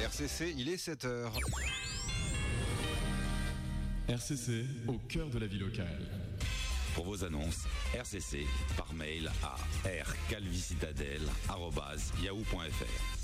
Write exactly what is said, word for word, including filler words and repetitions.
R C C, il est sept heures. R C C, au cœur de la vie locale. Pour vos annonces, R C C par mail à r calvicitadelle arobase yahoo point f r.